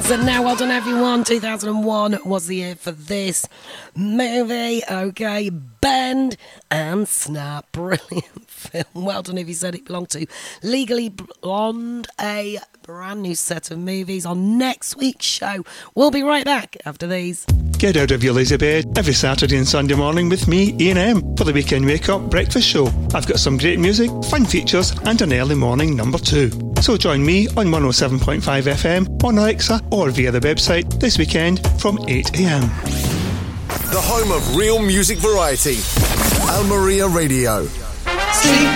Drugs. And now, well done everyone. 2001 was the year for this movie. Okay, Bend and Snap. Brilliant film. Well done if you said it belonged to Legally Blonde, a brand new set of movies on next week's show. We'll be right back after these. Get out of your lazy bed every Saturday and Sunday morning with me, Ian M, for the Weekend Wake Up Breakfast Show. I've got some great music, fun features and an early morning number 2. So join me on 107.5 FM, on Alexa or via the website this weekend from 8am. The home of real music variety. Al Maria Radio. Sleep